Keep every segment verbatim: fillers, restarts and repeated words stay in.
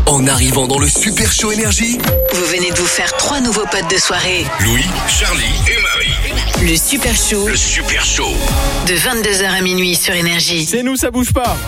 En arrivant dans le Super Show Énergie, vous venez de vous faire trois nouveaux potes de soirée. Louis, Charlie et Marie. Le Super Show. Le Super Show. De vingt-deux heures à minuit sur Énergie. C'est nous, ça bouge pas.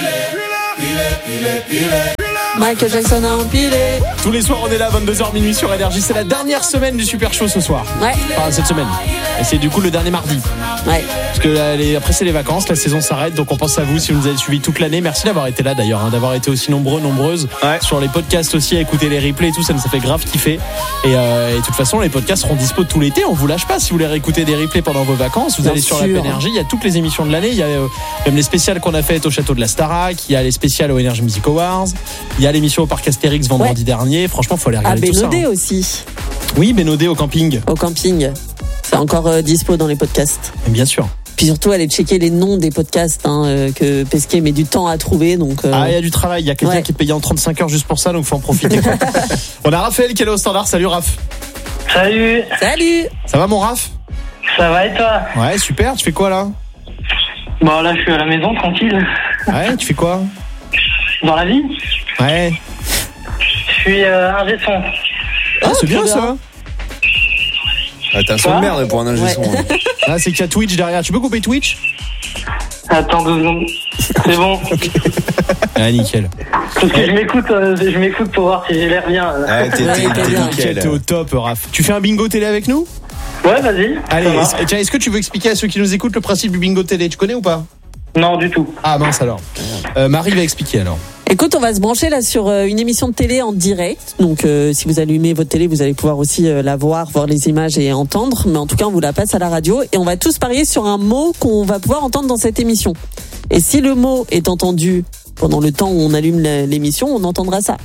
Michael Jackson a empilé. Tous les soirs, on est là à vingt-deux heures minuit sur Énergie. C'est la dernière semaine du Super Show ce soir. Ouais. Enfin, cette semaine. Et c'est du coup le dernier mardi. Ouais. Parce que là, les, après, c'est les vacances, la saison s'arrête. Donc, on pense à vous si vous nous avez suivis toute l'année. Merci d'avoir été là d'ailleurs, hein, d'avoir été aussi nombreux, nombreuses. Ouais. Sur les podcasts aussi, à écouter les replays et tout. Ça nous a fait grave kiffer. Et, euh, et de toute façon, les podcasts seront dispo tout l'été. On vous lâche pas. Si vous voulez réécouter des replays pendant vos vacances, vous Bien allez sur sûr. la Énergie. Il y a toutes les émissions de l'année. Il y a euh, même les spéciales qu'on a faites au château de la Starac. Il y a les spéciales au Energy Music Awards. Il y a l'émission au parc Astérix vendredi ouais. dernier. Franchement, faut aller regarder à tout ça. À Bénodé hein. aussi. Oui, Bénodé au camping. Au camping. C'est encore euh, dispo dans les podcasts. Et bien sûr. Puis surtout, allez checker les noms des podcasts hein, euh, que Pesquet met du temps à trouver. Donc, euh... Ah, il y a du travail. Il y a quelqu'un ouais. qui est payé en trente-cinq heures juste pour ça, donc faut en profiter. On a Raphaël qui est là au standard. Salut Raph. Salut. Salut. Ça va mon Raph? Ça va et toi? Ouais, super. Tu fais quoi là? Bon, là, je suis à la maison, tranquille. Ouais, tu fais quoi? Dans la vie? Ouais. Je suis euh, ingé de son. Ah, c'est bien, bien ça. Ah, t'as un son de merde pour un ingé son. Ouais. Ah, c'est qu'il y a Twitch derrière. Tu peux couper Twitch? Attends deux secondes. C'est bon. Ah, nickel. Parce que je m'écoute, euh, je m'écoute pour voir si j'ai l'air bien. Ah, t'es, t'es, t'es, t'es nickel. T'es au top, Raph. Tu fais un bingo télé avec nous? Ouais, vas-y. Allez, est-ce, tiens, est-ce que tu veux expliquer à ceux qui nous écoutent le principe du bingo télé? Tu connais ou pas? Non, du tout. Ah mince alors. Euh, Marie va expliquer alors. Écoute, on va se brancher là sur une émission de télé en direct. Donc, euh, si vous allumez votre télé, vous allez pouvoir aussi euh, la voir, voir les images et entendre. Mais en tout cas, on vous la passe à la radio et on va tous parier sur un mot qu'on va pouvoir entendre dans cette émission. Et si le mot est entendu pendant le temps où on allume l'émission, on entendra ça.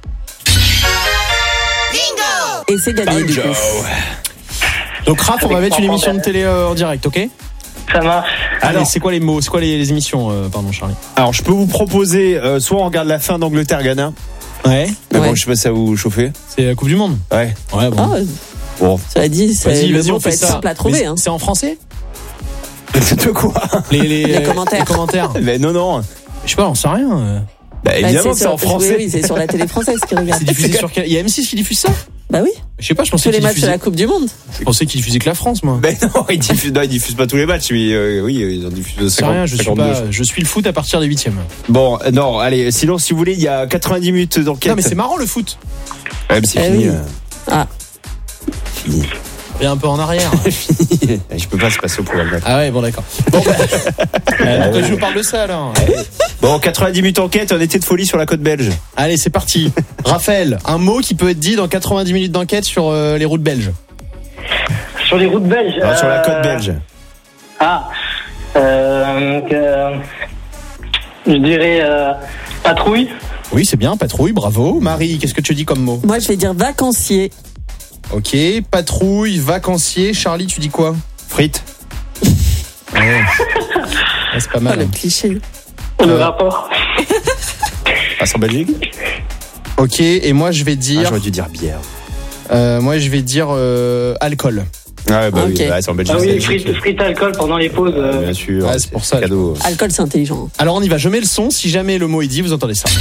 Bingo! Et c'est gagné du coup. Donc Raph, on va mettre une émission de télé euh, en direct, ok? Ça marche. Allez, alors, c'est quoi les mots? C'est quoi les, les émissions euh, Pardon, Charlie. Alors, je peux vous proposer, euh, soit on regarde la fin d'Angleterre-Ghana. Ouais. Mais ouais. bon, je sais pas si ça vous chauffer. C'est la Coupe du Monde. Ouais. Ouais, bon. Ah, bon. Ça a dit, c'est, vas-y, le vas-y, mot on fait peut être ça. simple à trouver. Hein. C'est en français? De quoi? Les, les, les commentaires. Les commentaires. Mais non, non. Je sais pas, on sait rien. Bah, bah évidemment, c'est, c'est en français. Oui, oui, c'est sur la télé française qu'ils regardent. C'est diffusé sur quel... Il y a M six qui diffuse ça? Bah oui. Je sais pas, je pensais tous les qu'il matchs diffusait... de la Coupe du Monde. Je pensais qu'ils diffusaient que la France, moi. Ben non, ils diffusent, non, ils diffusent pas tous les matchs, mais euh, oui, ils en diffusent cinquante, rien, je suis pas, je suis le foot à partir des huitièmes. Bon, non, allez, sinon, si vous voulez, il y a quatre-vingt-dix minutes d'enquête. Non, mais c'est marrant le foot. Ouais, mais c'est eh fini. Oui. Ah. Fini. Et un peu en arrière. Fini. Je peux pas se passer au programme. Ah ouais, bon, d'accord. Bon, bah, euh, je vous parle de ça, alors. Bon, quatre-vingt-dix minutes d'enquête, on était de folie sur la côte belge. Allez, c'est parti. Raphaël, un mot qui peut être dit dans quatre-vingt-dix minutes d'enquête sur euh, les routes belges. Sur les routes belges non, euh... Sur la côte belge. Ah. Euh, euh, je dirais euh, patrouille. Oui, c'est bien, patrouille, bravo. Marie, qu'est-ce que tu dis comme mot? Moi, je vais dire vacancier. Ok, patrouille, vacancier. Charlie, tu dis quoi? Frites. Ouais. Ouais, c'est pas mal. Oh, le cliché. Le euh... rapport. Passe en Belgique. Ok, et moi je vais dire. Ah, j'aurais dû dire bière. Euh, moi je vais dire euh, alcool. Ah ouais, bah okay. oui, bah, c'est en Belgique. Ah oui, frites, frites alcool pendant les pauses. Euh... Bien sûr. Ouais, c'est pour ça. Cadeau. Alcool, c'est intelligent. Alors on y va, je mets le son. Si jamais le mot est dit, vous entendez ça.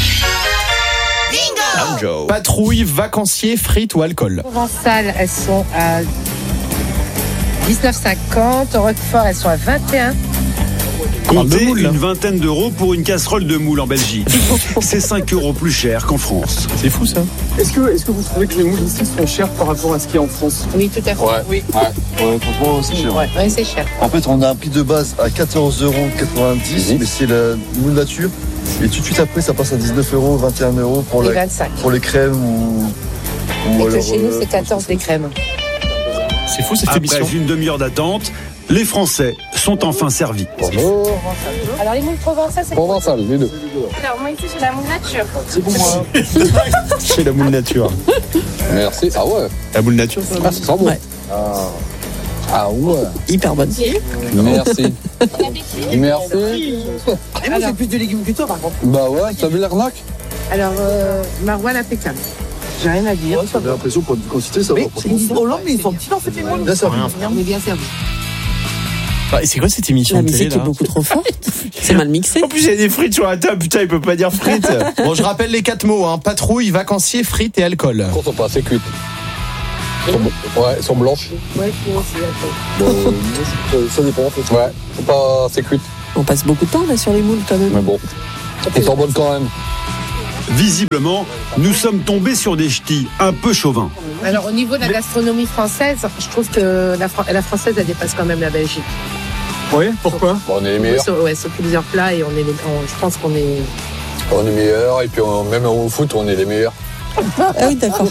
Bingo. Patrouille, vacancier, frites ou alcool. Provençal, elles sont à dix-neuf cinquante. Au Roquefort, elles sont à vingt et un. Comptez une vingtaine d'euros pour une casserole de moule en Belgique. C'est cinq euros plus cher qu'en France. C'est fou ça. Est-ce que, est-ce que vous trouvez que les moules ici sont chères par rapport à ce qu'il y a en France? Oui, tout à fait. Ouais, oui. ouais. ouais franchement, c'est cher. Ouais, ouais, c'est cher. En fait, on a un prix de base à quatorze euros quatre-vingt-dix, mmh. mais c'est la moule nature. Et tout de suite après, ça passe à dix-neuf euros, vingt et un euros pour, la, vingt-cinq. Pour les crèmes ou. ou et alors, que chez nous, c'est quatorze des crèmes. C'est fou cette Après émission. Après une demi-heure d'attente, les Français sont enfin servis. Bonjour. Alors les moules provençales, c'est Provençal, les deux. Alors moi ici, j'ai la moule nature. C'est pour moi. Chez la moule nature. Merci. Ah ouais. La moule nature, ça ah, ça sent bon. Ouais. Ah. ah ouais. Hyper bonne. Merci. Merci. Et moi, j'ai plus de légumes que toi, par contre. Bah ouais, t'as vu l'arnaque? Alors, euh, Marouane impeccable. J'ai rien à dire. Ouais, ça a l'impression pour une quantité, ça va. Oui, ils disent Hollande, mais ils sont petits dans ces moules. Bien servi. On est bien servi. Bah, c'est quoi cette émission La de télé musique est là beaucoup trop forte. C'est mal mixé. En plus, il y a des frites sur la table. Putain, il peut pas dire frites. Bon, je rappelle les quatre mots, hein. Patrouille, vacancier, frites et alcool. Elles sont pas assez cuites. Elles sont, ouais, elles sont blanches. Ouais, moi aussi, Bon, euh, ça dépend en fait. Ouais, elles sont pas assez cuites. On passe beaucoup de temps là sur les moules quand même. Mais bon, elles sont bonnes quand même. Visiblement, nous sommes tombés sur des ch'tis un peu chauvins. Alors, au niveau de la gastronomie française, je trouve que la, Fran- la française, elle dépasse quand même la Belgique. Oui, pourquoi? Bon, on est les meilleurs. Sur, ouais, sur plusieurs plats et on est, les- on- je pense qu'on est. On est meilleurs et puis on, même au foot, on est les meilleurs. Ah oui, d'accord.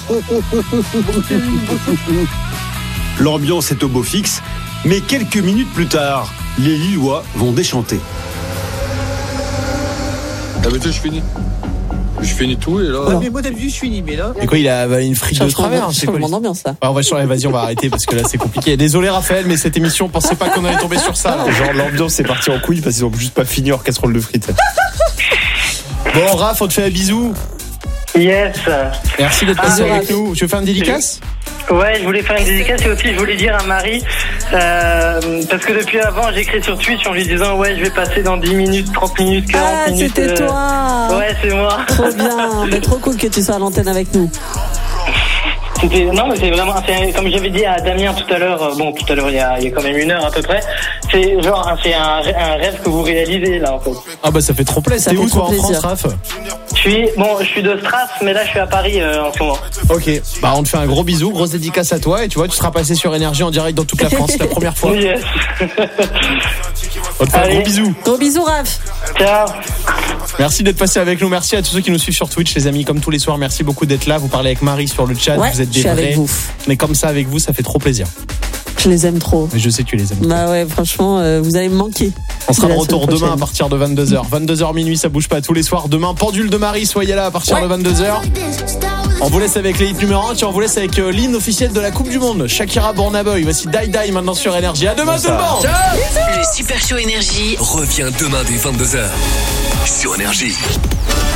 L'ambiance est au beau fixe, mais quelques minutes plus tard, les Lillois vont déchanter. Ah, mais tu sais, je finis. Je finis tout et là. Alors. Mais moi d'habitude je finis, mais là. Et quoi, il a avalé une frite de travers, c'est quoi? Changement d'ambiance là. Ah, on va sur, vas-y, on va arrêter parce que là c'est compliqué. Désolé Raphaël, mais cette émission, pensez pas qu'on allait tomber sur ça. Là. Genre, l'ambiance est partie en couille parce qu'ils ont juste pas fini leur casserole de frites. Bon, Raph, on te fait un bisou. Yes. Merci d'être passé Ah, avec nous. Tu veux faire une dédicace? Ouais, je voulais faire une dédicace et aussi je voulais dire à Marie, euh, parce que depuis avant j'écris sur Twitch en lui disant ouais je vais passer dans dix minutes, trente minutes, quarante Ah, minutes. c'était euh, toi. Ouais, c'est moi. Trop bien. Mais trop cool que tu sois à l'antenne avec nous. C'était, non mais c'est vraiment, c'est, comme j'avais dit à Damien tout à l'heure, euh, bon tout à l'heure il y a, il y a quand même une heure à peu près, c'est genre c'est un, un rêve que vous réalisez là en fait. Ah bah ça fait trop plaisir. T'es où toi en France, Raph? Je suis, bon je suis de Stras mais là je suis à Paris euh, en ce moment. Ok, bah on te fait un gros bisou, grosse dédicace à toi et tu vois tu seras passé sur Énergie en direct dans toute la France, c'est la première fois. Yes. On te fait un gros bisou. Gros bisous Raph. Ciao. Merci d'être passé avec nous, merci à tous ceux qui nous suivent sur Twitch les amis, comme tous les soirs, merci beaucoup d'être là, vous parlez avec Marie sur le chat, Ouais, vous êtes je des suis avec vrais, vous. mais comme ça avec vous ça fait trop plaisir. Je les aime trop. Mais je sais que tu les aimes. Bah ouais, franchement, euh, vous allez me manquer. On sera de La retour semaine demain à prochaine. partir de vingt-deux heures. vingt-deux heures minuit, ça bouge pas tous les soirs. Demain, pendule de Marie, soyez là à partir Ouais. de vingt-deux heures. On vous laisse avec les hits numéro un, tiens, on vous laisse avec euh, l'hymne officiel de la Coupe du Monde. Shakira Burna Boy. Voici Die Die maintenant sur Énergie. À demain tout le monde. Le Super Show Énergie Reviens demain dès vingt-deux heures sur Énergie.